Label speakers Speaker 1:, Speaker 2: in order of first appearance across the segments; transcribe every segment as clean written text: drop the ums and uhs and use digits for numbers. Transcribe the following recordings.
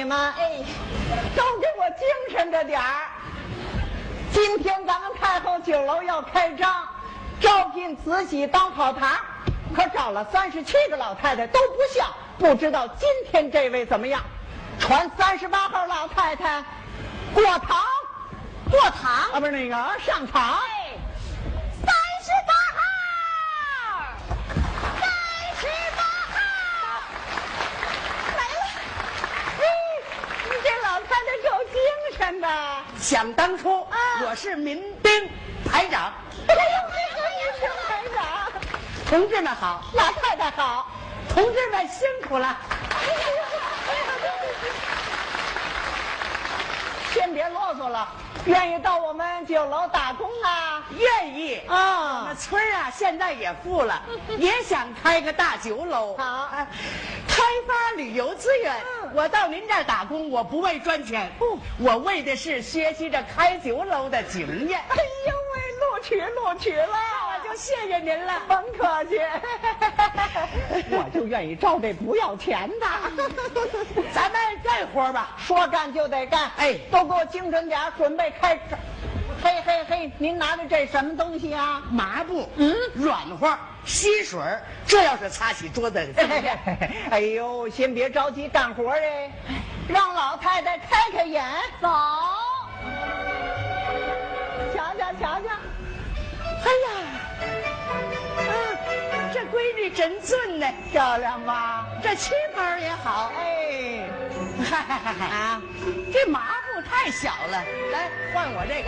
Speaker 1: 们，哎，都给我精神着点儿。今天咱们太后酒楼要开张，招聘慈禧当跑堂，可找了37个老太太都不像，不知道今天这位怎么样？传38号老太太过堂啊，不是那个上场。
Speaker 2: 38号来了。
Speaker 1: 你这老太太够精神的。
Speaker 3: 想当初，我是民兵排长。
Speaker 1: 哎呦，民兵排长，
Speaker 3: 同志们好，
Speaker 1: 老太太好，
Speaker 3: 同志们辛苦了。
Speaker 1: 先别啰嗦了，愿意到我们酒楼打工啊？
Speaker 3: 愿意
Speaker 1: 啊！
Speaker 3: 我们村啊，现在也富了，也想开个大酒楼。
Speaker 1: 好，
Speaker 3: 开发旅游资源。我到您这儿打工，我不为赚钱，我为的是学习着开酒楼的经验。
Speaker 1: 哎呦喂，录取了，
Speaker 3: 我就谢谢您了，
Speaker 1: 甭客气。我就愿意招这不要钱的。
Speaker 3: 咱们干活吧，
Speaker 1: 说干就得干。
Speaker 3: 哎，
Speaker 1: 都给我精神点，准备开张。嘿，您拿着这什么东西啊？
Speaker 3: 麻布，软和，吸水，这要是擦起桌子。
Speaker 1: 哎呦，先别着急干活哎，让老太太开眼。
Speaker 2: 走，
Speaker 1: 瞧。
Speaker 3: 哎呀，这闺女真俊呢，
Speaker 1: 漂亮吧？
Speaker 3: 这旗袍也好。
Speaker 1: 哎，
Speaker 3: 啊，这麻布太小了，来换我这个。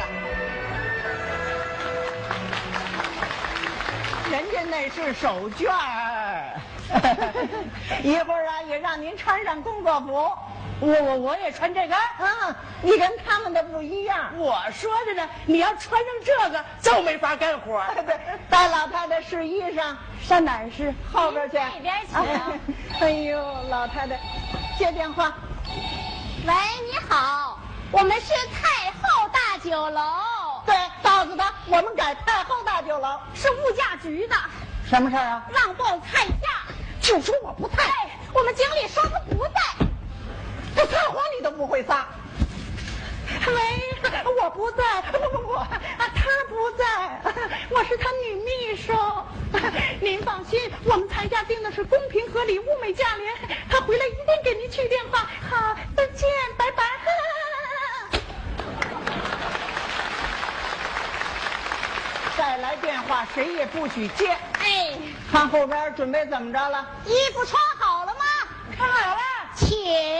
Speaker 1: 人家那是手绢儿。一会儿啊，也让您穿上工作服。
Speaker 3: 我也穿这个。
Speaker 1: 你跟他们的不一样。
Speaker 3: 我说着呢，你要穿上这个就没法干活。
Speaker 1: 对，带老太太试衣裳，上哪儿试？后边去。
Speaker 2: 那边去。
Speaker 1: 哎呦，老太太，接电话。
Speaker 2: 喂，你好，我们是太后大酒楼。
Speaker 1: 对，告诉他我们改太后大酒楼。
Speaker 2: 是物价局的。
Speaker 1: 什么事儿啊？
Speaker 2: 让报菜价。
Speaker 1: 就说我不在。
Speaker 2: 我们经理说他不在。
Speaker 1: 这撒谎你都不会撒。喂，我不在，他不在，我是他女秘书。您放心，我们菜价定的是公平合理、物美价廉。他回来一定给您去电话。好，再见，拜拜。再来电话，谁也不许接。
Speaker 2: 哎，
Speaker 1: 看后边准备怎么着了？
Speaker 2: 衣服穿好了吗？
Speaker 1: 穿好了，
Speaker 2: 请。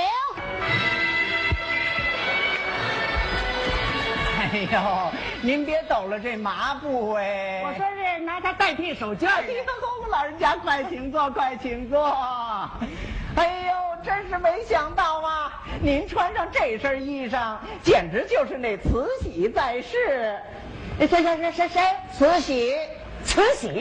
Speaker 1: 哎呦，您别抖了这麻布哎！
Speaker 3: 我说是拿它代替手绢。
Speaker 1: 哎呦，老人家快请坐，快请坐。哎呦，真是没想到啊！您穿上这身衣裳，简直就是那慈禧在世。
Speaker 3: 谁？
Speaker 1: 慈禧。
Speaker 3: 慈禧。